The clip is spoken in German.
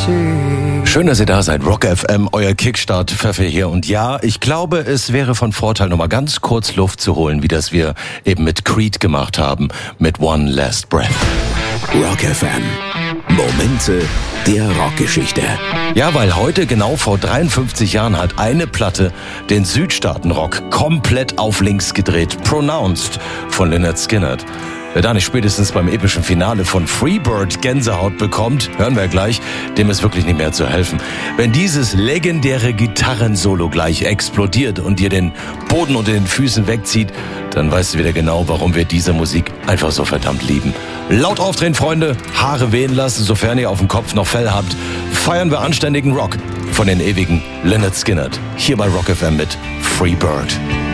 Schön, dass ihr da seid. Rock FM, euer Kickstart-Pfeffer hier. Und ja, ich glaube, es wäre von Vorteil, noch mal ganz kurz Luft zu holen, wie das wir eben mit Creed gemacht haben, mit One Last Breath. Rock FM. Momente der Rockgeschichte. Ja, weil heute genau vor 53 Jahren hat eine Platte den Südstaatenrock komplett auf links gedreht. Pronounced von Lynyrd Skynyrd. Wer da nicht spätestens beim epischen Finale von Freebird Gänsehaut bekommt, hören wir gleich, dem ist wirklich nicht mehr zu helfen. Wenn dieses legendäre Gitarrensolo gleich explodiert und dir den Boden unter den Füßen wegzieht, dann weißt du wieder genau, warum wir diese Musik einfach so verdammt lieben. Laut aufdrehen, Freunde, Haare wehen lassen, sofern ihr auf dem Kopf noch Fell habt. Feiern wir anständigen Rock von den ewigen Lynyrd Skynyrd. Hier bei Rock FM mit Freebird.